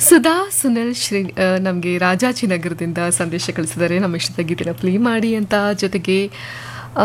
ಸುಧಾ ಸುನಿಲ್ ನಮಗೆ ರಾಜಾಜಿನಗರದಿಂದ ಸಂದೇಶ ಕಳಿಸಿದ್ದಾರೆ. ನಮ್ಮ ಇಷ್ಟದ ಗೀತೆನ ಪ್ಲೇ ಮಾಡಿ ಅಂತ. ಜೊತೆಗೆ ಆ,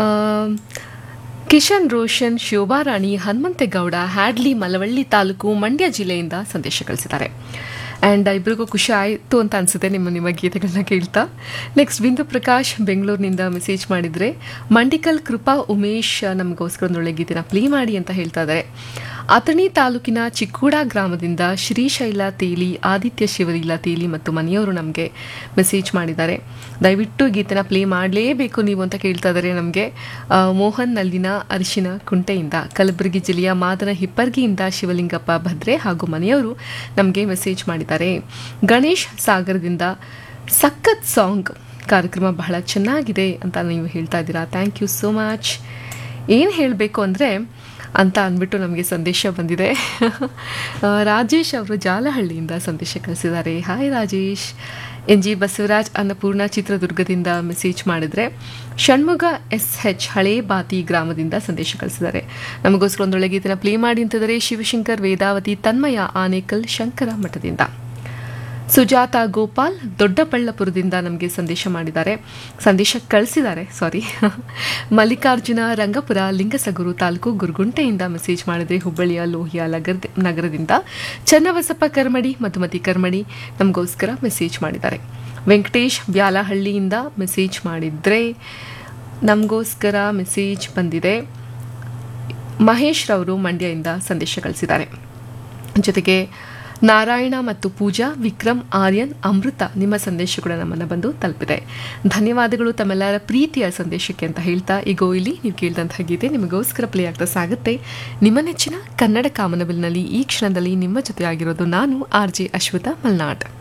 ಕಿಶನ್ ರೋಷನ್, ಶೋಭಾರಾಣಿ, ಹನುಮಂತೇಗೌಡ, ಹ್ಯಾಡ್ಲಿ, ಮಲವಳ್ಳಿ ತಾಲೂಕು, ಮಂಡ್ಯ ಜಿಲ್ಲೆಯಿಂದ ಸಂದೇಶ ಕಳಿಸಿದ್ದಾರೆ. ಆ್ಯಂಡ್ ಇಬ್ಬರಿಗೂ ಖುಷಿ ಆಯಿತು ಅಂತ ಅನಿಸುತ್ತೆ ನಿಮ್ಮ ಗೀತೆಗಳನ್ನ ಕೇಳ್ತಾ. ನೆಕ್ಸ್ಟ್ ಬಿಂದು ಪ್ರಕಾಶ್ ಬೆಂಗಳೂರಿನಿಂದ ಮೆಸೇಜ್ ಮಾಡಿದರೆ, ಮಂಡಿಕಲ್ ಕೃಪಾ ಉಮೇಶ್ ನಮಗೋಸ್ಕರ ಒಂದೊಳ್ಳೆ ಗೀತೆನ ಪ್ಲೇ ಮಾಡಿ ಅಂತ ಹೇಳ್ತಾ ಇದ್ದಾರೆ. ಅಥಣಿ ತಾಲೂಕಿನ ಚಿಕ್ಕೂಡ ಗ್ರಾಮದಿಂದ ಶ್ರೀಶೈಲ ತೇಲಿ, ಆದಿತ್ಯ ಶಿವಲೀಲ ತೇಲಿ ಮತ್ತು ಮನೆಯವರು ನಮಗೆ ಮೆಸೇಜ್ ಮಾಡಿದ್ದಾರೆ. ದಯವಿಟ್ಟು ಗೀತೆನ ಪ್ಲೇ ಮಾಡಲೇಬೇಕು ನೀವು ಅಂತ ಕೇಳ್ತಾ ಇದ್ದಾರೆ ನಮಗೆ. ಮೋಹನ್ ನಲ್ಲಿನ ಅರಿಶಿನ ಕುಂಟೆಯಿಂದ, ಕಲಬುರಗಿ ಜಿಲ್ಲೆಯ ಮಾದನ ಹಿಪ್ಪರ್ಗಿಯಿಂದ ಶಿವಲಿಂಗಪ್ಪ ಭದ್ರೆ ಹಾಗೂ ಮನೆಯವರು ನಮಗೆ ಮೆಸೇಜ್ ಮಾಡಿದ್ದಾರೆ. ಗಣೇಶ್ ಸಾಗರದಿಂದ ಸಖತ್ ಸಾಂಗ್ ಕಾರ್ಯಕ್ರಮ ಬಹಳ ಚೆನ್ನಾಗಿದೆ ಅಂತ ನೀವು ಹೇಳ್ತಾ ಇದ್ದೀರಾ. Thank you so much. ಏನು ಹೇಳಬೇಕು ಅಂದರೆ ಅಂತ ಅಂದ್ಬಿಟ್ಟು ನಮಗೆ ಸಂದೇಶ ಬಂದಿದೆ. ರಾಜೇಶ್ ಅವರು ಜಾಲಹಳ್ಳಿಯಿಂದ ಸಂದೇಶ ಕಳಿಸಿದ್ದಾರೆ. ಹಾಯ್ ರಾಜೇಶ್. NG ಬಸವರಾಜ್ ಅನ್ನಪೂರ್ಣ ಚಿತ್ರದುರ್ಗದಿಂದ ಮೆಸೇಜ್ ಮಾಡಿದರೆ, ಷಣ್ಮುಗ SH ಹಳೇ ಬಾತಿ ಗ್ರಾಮದಿಂದ ಸಂದೇಶ ಕಳಿಸಿದ್ದಾರೆ. ನಮಗೋಸ್ಕರ ಒಂದೊಳ್ಳೆ ಗೀತೆನ ಪ್ಲೇ ಮಾಡಿ ಅಂತಿದ್ದಾರೆ. ಶಿವಶಂಕರ್, ವೇದಾವತಿ, ತನ್ಮಯ ಆನೇಕಲ್, ಶಂಕರ ಮಠದಿಂದ. ಸುಜಾತಾ ಗೋಪಾಲ್ ದೊಡ್ಡಬಳ್ಳಾಪುರದಿಂದ ನಮಗೆ ಸಂದೇಶ ಕಳಿಸಿದ್ದಾರೆ. ಮಲ್ಲಿಕಾರ್ಜುನ ರಂಗಪುರ, ಲಿಂಗಸಗೂರು ತಾಲೂಕು, ಗುರುಗುಂಟೆಯಿಂದ ಮೆಸೇಜ್ ಮಾಡಿದರೆ. ಹುಬ್ಬಳ್ಳಿಯ ಲೋಹಿಯಾ ನಗರದಿಂದ ಚನ್ನಬಸಪ್ಪ ಕರ್ಮಡಿ, ಮಧುಮತಿ ಕರ್ಮಡಿ ನಮಗೋಸ್ಕರ ಮೆಸೇಜ್ ಮಾಡಿದ್ದಾರೆ. ವೆಂಕಟೇಶ್ ಬ್ಯಾಲಹಳ್ಳಿಯಿಂದ ಮೆಸೇಜ್ ಮಾಡಿದರೆ ನಮಗೋಸ್ಕರ ಮೆಸೇಜ್ ಬಂದಿದೆ. ಮಹೇಶ್ ರವರು ಮಂಡ್ಯದಿಂದ ಸಂದೇಶ ಕಳಿಸಿದ್ದಾರೆ. ಜೊತೆಗೆ ನಾರಾಯಣ ಮತ್ತು ಪೂಜಾ, ವಿಕ್ರಮ್, ಆರ್ಯನ್, ಅಮೃತ ನಿಮ್ಮ ಸಂದೇಶ ಕೂಡ ನಮ್ಮನ್ನು ಬಂದು ತಲುಪಿದೆ. ಧನ್ಯವಾದಗಳು ತಮ್ಮೆಲ್ಲರ ಪ್ರೀತಿಯ ಸಂದೇಶಕ್ಕೆ ಅಂತ ಹೇಳ್ತಾ, ಈಗ ಇಲ್ಲಿ ನೀವು ಕೇಳಿದಂತಹ ಗೀತೆ ನಿಮಗೋಸ್ಕರ ಪ್ಲೇ ಆಗ್ತಾ ಸಾಗುತ್ತೆ. ನಿಮ್ಮ ನೆಚ್ಚಿನ ಕನ್ನಡ ಕಾಮನಬಿಲ್ನಲ್ಲಿ ಈ ಕ್ಷಣದಲ್ಲಿ ನಿಮ್ಮ ಜೊತೆ ಆಗಿರೋದು ನಾನು RJ ಅಶ್ವಿತಾ ಮಲ್ನಾಡ್.